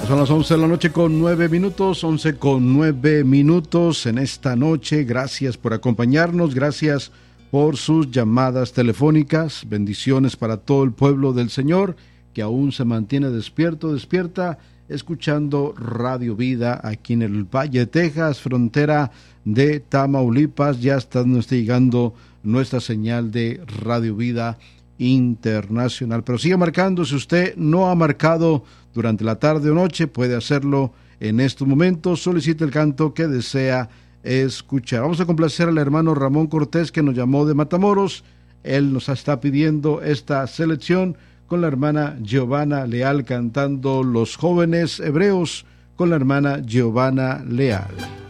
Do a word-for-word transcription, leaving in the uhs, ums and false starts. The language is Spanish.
Son las once de la noche con nueve minutos, once con nueve minutos en esta noche. Gracias por acompañarnos, gracias por sus llamadas telefónicas. Bendiciones para todo el pueblo del Señor que aún se mantiene despierto, despierta, escuchando Radio Vida aquí en el Valle de Texas, frontera de Tamaulipas. Ya está llegando nuestra señal de Radio Vida Internacional. Pero siga marcando. Si usted no ha marcado durante la tarde o noche, puede hacerlo en estos momentos. Solicite el canto que desea escuchar. Vamos a complacer al hermano Ramón Cortés, que nos llamó de Matamoros. Él nos está pidiendo esta selección con la hermana Giovanna Leal, cantando Los Jóvenes Hebreos con la hermana Giovanna Leal.